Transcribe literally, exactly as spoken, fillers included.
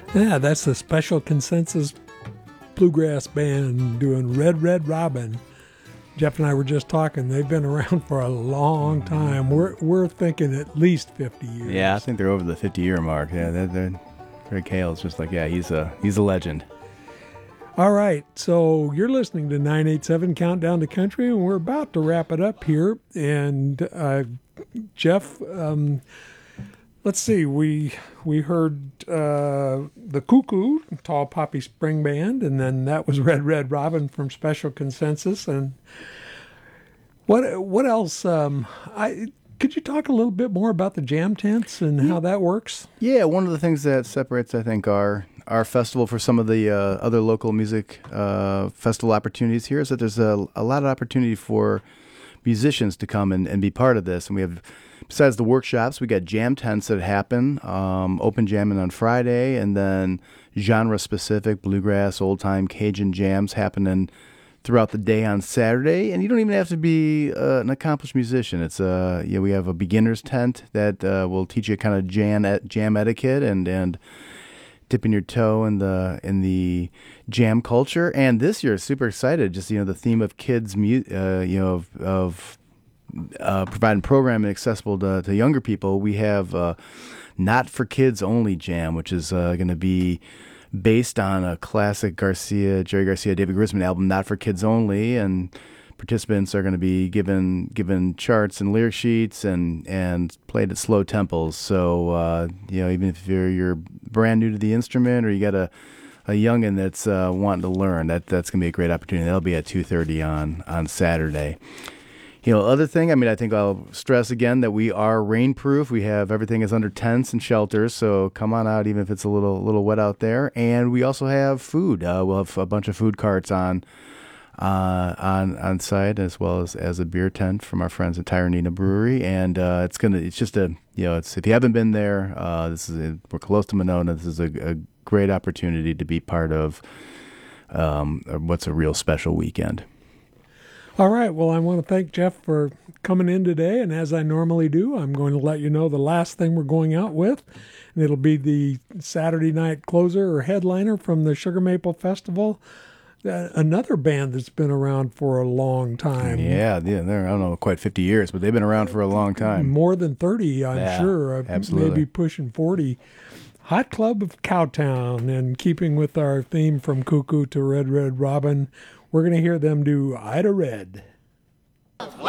Yeah, that's the Special Consensus Bluegrass Band doing Red Red Robin. Jeff and I were just talking. They've been around for a long time. We're we're thinking at least fifty years. Yeah, I think they're over the fifty-year mark. Yeah, they're, they're, Greg Hale's just like, yeah, he's a he's a legend. All right, so you're listening to nine eighty-seven Countdown to Country, and we're about to wrap it up here. And uh, Jeff, um, let's see, we we heard uh, the Cuckoo, Tall Poppy Spring Band, and then that was Red Red Robin from Special Consensus. And what what else? Um, I could you talk a little bit more about the jam tents and how that works? Yeah, one of the things that separates, I think, our our festival for some of the uh, other local music uh, festival opportunities here is that there's a, a lot of opportunity for musicians to come and, and be part of this. And we have, besides the workshops, we got jam tents that happen, um, open jamming on Friday, and then genre-specific bluegrass, old-time Cajun jams happening throughout the day on Saturday. And you don't even have to be uh, an accomplished musician. It's uh, you know, we have a beginner's tent that uh, will teach you kind of jam et- jam etiquette and and dipping your toe in the in the jam culture. And this year, super excited. Just you know, the theme of kids, mu- uh, you know, of, of uh, providing programming accessible to, to younger people. We have uh, not for kids only jam, which is uh, going to be based on a classic Garcia, Jerry Garcia, David Grisman album, Not for Kids Only, and participants are going to be given given charts and lyric sheets and, and played at slow tempos. So uh, you know, even if you're you're brand new to the instrument or you got a a youngin that's uh, wanting to learn, that that's going to be a great opportunity. That'll be at two thirty on on Saturday. You know, other thing, I mean, I think I'll stress again that we are rainproof. We have everything is under tents and shelters, so come on out even if it's a little little wet out there. And we also have food. Uh, we'll have a bunch of food carts on uh, on on site, as well as, as a beer tent from our friends at Tyranina Brewery. And uh, it's gonna it's just a you know it's if you haven't been there, uh, this is a, we're close to Monona. This is a, a great opportunity to be part of um, what's a real special weekend. All right. Well, I want to thank Jeff for coming in today. And as I normally do, I'm going to let you know the last thing we're going out with. And it'll be the Saturday night closer or headliner from the Sugar Maple Festival. Uh, another band that's been around for a long time. Yeah, yeah, they're, I don't know, quite fifty years, but they've been around for a long time. More than thirty, I'm yeah, sure. Absolutely. Maybe pushing forty. Hot Club of Cowtown. And keeping with our theme from Cuckoo to Red Red Robin, we're going to hear them do Ida Red.